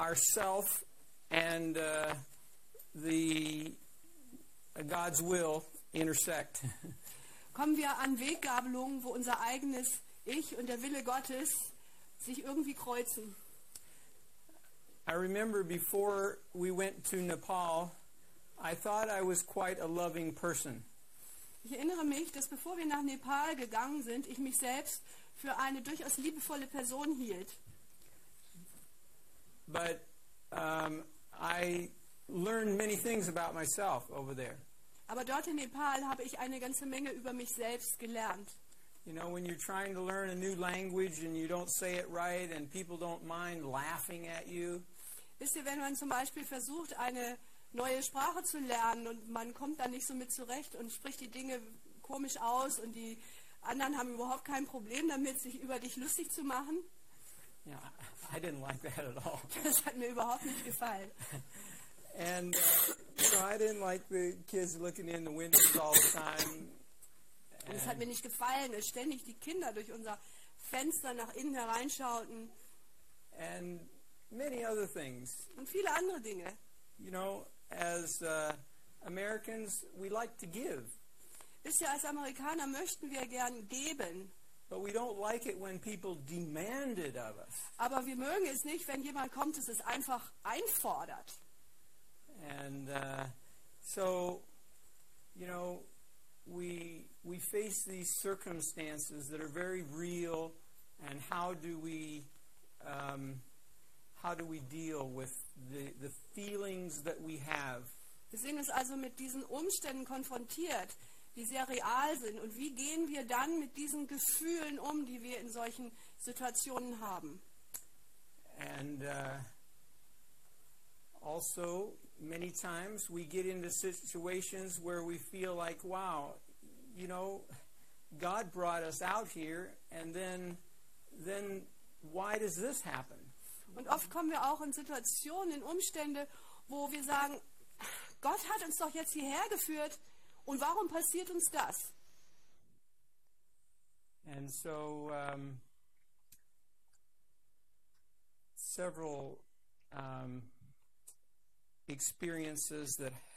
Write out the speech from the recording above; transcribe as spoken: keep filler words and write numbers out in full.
ourself and uh, the uh, God's will intersect. Kommen wir an Weggabelungen, wo unser eigenes Ich und der Wille Gottes sich irgendwie kreuzen. I remember before we went to Nepal, I thought I was quite a loving person. Ich erinnere mich, dass bevor wir nach Nepal gegangen sind, ich mich selbst für eine durchaus liebevolle Person hielt. But um, I learned many things about myself over there. Aber dort in Nepal habe ich eine ganze Menge über mich selbst gelernt. You know, when you're trying to learn a new language and you don't say it right and people don't mind laughing at you. Wisst ihr, wenn man zum Beispiel versucht, eine neue Sprache zu lernen und man kommt da nicht so mit zurecht und spricht die Dinge komisch aus und die anderen haben überhaupt kein Problem damit, sich über dich lustig zu machen. Yeah, I didn't like that at all. Das hat mir überhaupt nicht gefallen. And, uh, you know, I didn't like the kids looking in the windows all the time. Und es hat mir nicht gefallen, dass ständig die Kinder durch unser Fenster nach innen hereinschauten. And many other things. Und viele andere Dinge. You know, as uh, Americans, we like to give. Wisst ihr, als Amerikaner möchten wir gern geben. But we don't like it when people demand it of us. Aber wir mögen es nicht, wenn jemand kommt, das es einfach einfordert. And uh, so, you know, we we face these circumstances that are very real, and how do we um, how do we deal with the the feelings that we have? Wir sehen uns also mit diesen Umständen konfrontiert, die sehr real sind. Und wie gehen wir dann mit diesen Gefühlen um, die wir in solchen Situationen haben? And uh, also, many times we get into situations where we feel like, wow, you know, God brought us out here, and then, then why does this happen? Und oft kommen wir auch in Situationen, in Umstände, wo wir sagen, Gott hat uns doch jetzt hierher geführt, und warum passiert uns das? And so, um, several um, experiences that